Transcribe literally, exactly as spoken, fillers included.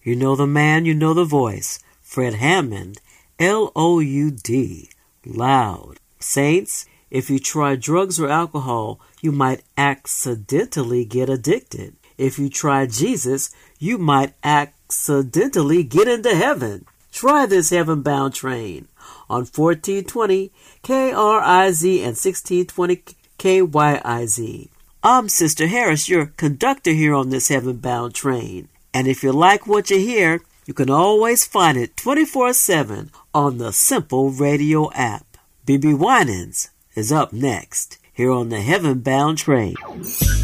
You know the man, you know the voice. Fred Hammond, L O U D, loud. Saints, if you try drugs or alcohol, you might accidentally get addicted. If you try Jesus, you might accidentally get into heaven. Try this heaven-bound train on fourteen twenty K R I Z and sixteen twenty K Y I Z. I'm Sister Harris, your conductor here on this heaven-bound train. And if you like what you hear, you can always find it twenty-four seven on the Simple Radio app. B B Winans is up next here on the heaven-bound train.